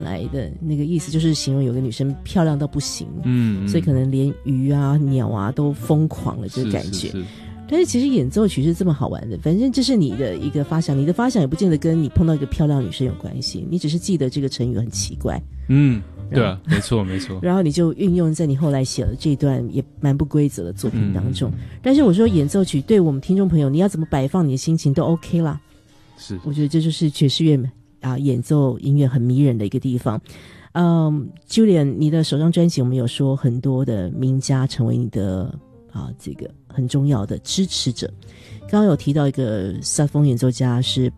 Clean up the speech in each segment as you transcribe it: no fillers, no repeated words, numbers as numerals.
来的那个意思就是形容有个女生漂亮到不行，所以可能连鱼啊鸟啊都疯狂了这个感觉。 是但是其实演奏曲是这么好玩的，反正这是你的一个发想，你的发想也不见得跟你碰到一个漂亮女生有关系，你只是记得这个成语很奇怪。 对啊，没错没错。 然后你就运用在你后来写了这段也蛮不规则的作品当中。但是我说演奏曲对我们听众朋友，你要怎么摆放你的心情都 OK 啦。 是， 我觉得这就是爵士乐演奏音乐很迷人的一个地方。Julian， 你的首张专辑我们有说很多的名家成为你的这个很重要的支持者。刚刚有提到一个萨克斯风演奏家是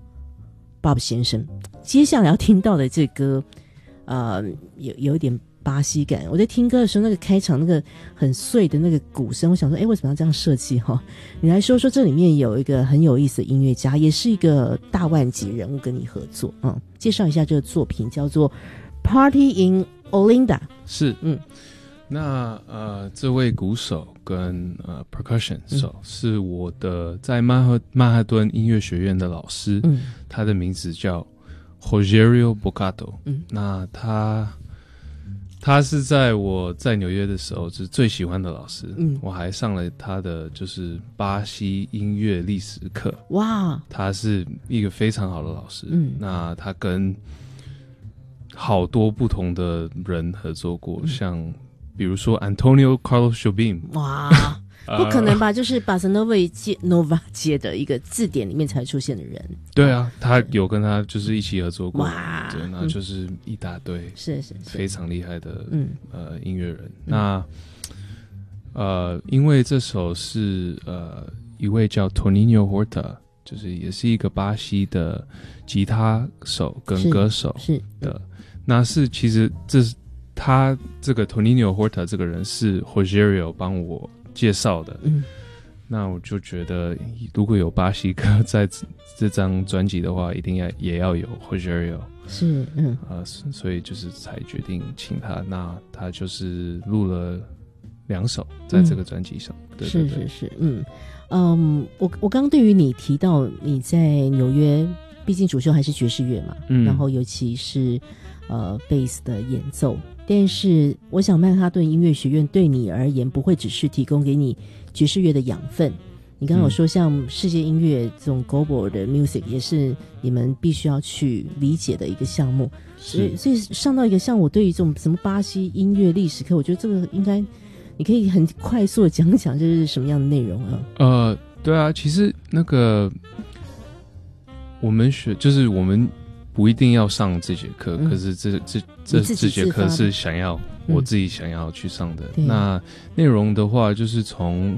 Bob 先生。接下来要听到的这歌有一点巴西感。我在听歌的时候，那个开场那个很碎的那个鼓声，我想说为什么要这样设计你来说说这里面有一个很有意思的音乐家，也是一个大腕级人物跟你合作介绍一下这个作品叫做 Party in Olinda。 是那这位鼓手跟percussion 手是我的在曼哈顿音乐学院的老师，他的名字叫 Rogério Bocato。那他是在我在纽约的时候是最喜欢的老师，我还上了他的就是巴西音乐历史课。哇，他是一个非常好的老师。那他跟好多不同的人合作过，像比如说 Antonio Carlos Jobim。 哇不可能吧，就是巴塞诺瓦界的一个字典里面才出现的人。 对啊，他有跟他就是一起合作过。哇，对，那就是一大堆是非常厉害的音乐人。那因为这首是一位叫 Toninho Horta， 就是也是一个巴西的吉他手跟歌手的。那是其实他这个 Toninho Horta 这个人是 Rogério 帮我介绍的。那我就觉得如果有巴西歌在这张专辑的话，一定也要有 Rogério。 是所以就是才决定请他。那他就是录了2首在这个专辑上。对对对， 是我刚对于你提到你在纽约毕竟主修还是爵士乐嘛，然后尤其是贝斯的演奏，但是我想曼哈顿音乐学院对你而言不会只是提供给你爵士乐的养分。你刚刚有说像世界音乐这种 global 的 music 也是你们必须要去理解的一个项目。所以上到一个像我对于这种什么巴西音乐历史课，我觉得这个应该你可以很快速的讲讲这是什么样的内容啊。 对啊，其实那个我们就是我们不一定要上这节课，可是这节课是我自己想要去上的。那内容的话，就是从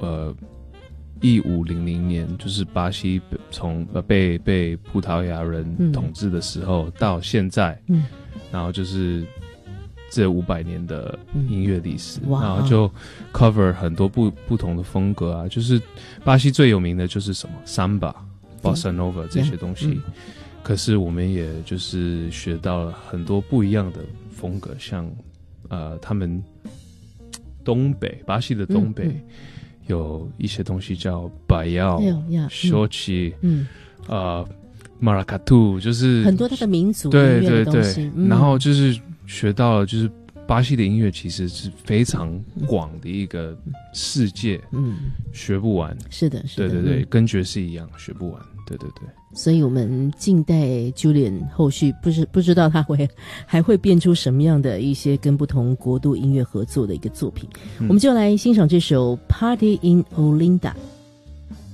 1500年，就是巴西从被葡萄牙人统治的时候到现在，然后就是这500年的音乐历史，然后就 cover 很多不同的风格啊，就是巴西最有名的就是什么 Samba、Bossa Nova 这些东西。可是我们也就是学到了很多不一样的风格，像他们巴西的东北有一些东西叫巴摇、修奇、马拉卡图，就是很多它的民族音乐的东西。 然后就是学到了，就是巴西的音乐其实是非常广的一个世界，学不完。是的，对对对，跟爵士一样学不完。对对对。 所以我们静待 Julian 后续不知道他还会变出什么样的一些跟不同国度音乐合作的一个作品。我们就来欣赏这首 Party in Olinda。